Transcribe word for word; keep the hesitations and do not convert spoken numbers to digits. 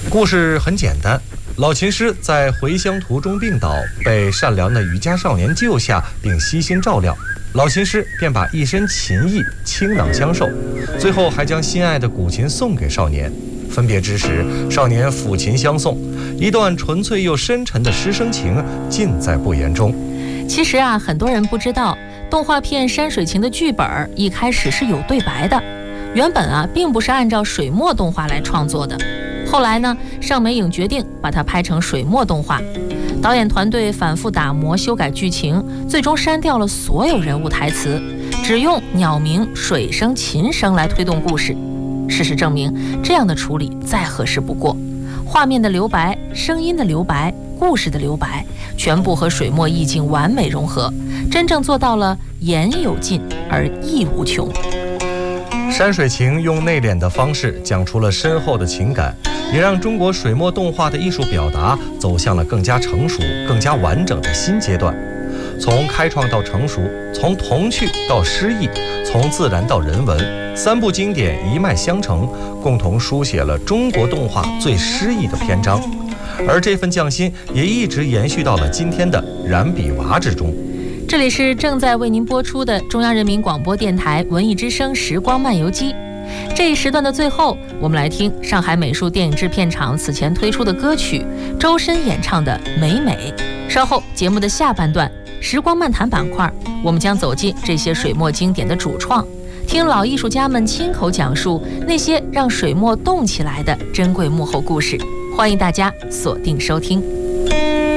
故事很简单，老琴师在回乡途中病倒，被善良的渔家少年救下，并悉心照料。老琴师便把一身琴艺倾囊相授，最后还将心爱的古琴送给少年。分别之时，少年抚琴相送，一段纯粹又深沉的师生情尽在不言中。 其实啊，很多人不知道，动画片《山水情》的剧本一开始是有对白的，原本啊并不是按照水墨动画来创作的。后来呢，上美影决定把它拍成水墨动画。导演团队反复打磨修改剧情，最终删掉了所有人物台词，只用鸟鸣、水声、琴声来推动故事。事实证明，这样的处理再合适不过。画面的留白、声音的留白、故事的留白，全部和水墨意境完美融合，真正做到了言有尽而意无穷。 山水情用内敛的方式讲出了深厚的情感，也让中国水墨动画的艺术表达走向了更加成熟、更加完整的新阶段。从开创到成熟，从童趣到诗意，从自然到人文，三部经典一脉相承，共同书写了中国动画最诗意的篇章。而这份匠心也一直延续到了今天的染笔娃之中。 这里是正在为您播出的中央人民广播电台文艺之声时光漫游记。这一时段的最后，我们来听上海美术电影制片厂此前推出的歌曲，周深演唱的《美美》。稍后节目的下半段时光漫谈板块，我们将走进这些水墨经典的主创，听老艺术家们亲口讲述那些让水墨动起来的珍贵幕后故事。欢迎大家锁定收听。